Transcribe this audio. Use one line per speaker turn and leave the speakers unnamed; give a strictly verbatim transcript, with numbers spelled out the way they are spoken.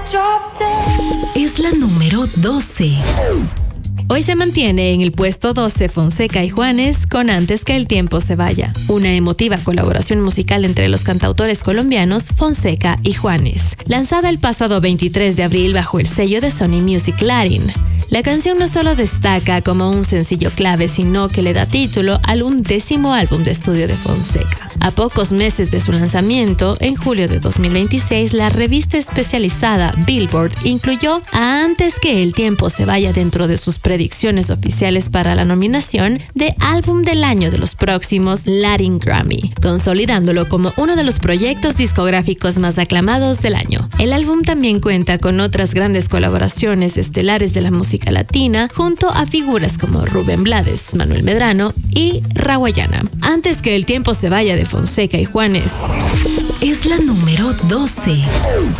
Es la número doce.
Hoy se mantiene en el puesto doce Fonseca y Juanes con Antes que el tiempo se vaya, una emotiva colaboración musical entre los cantautores colombianos Fonseca y Juanes, lanzada el pasado veintitrés de abril bajo el sello de Sony Music Latin. La canción no solo destaca como un sencillo clave, sino que le da título al undécimo álbum de estudio de Fonseca. A pocos meses de su lanzamiento, en julio de dos mil veintiséis, la revista especializada Billboard incluyó a Antes que el tiempo se vaya dentro de sus predicciones oficiales para la nominación de Álbum del Año de los próximos Latin Grammy, consolidándolo como uno de los proyectos discográficos más aclamados del año. El álbum también cuenta con otras grandes colaboraciones estelares de la música latina, junto a figuras como Rubén Blades, Manuel Medrano y Rawayana. Antes que el tiempo se vaya de Fonseca y Juanes.
Es la número doce.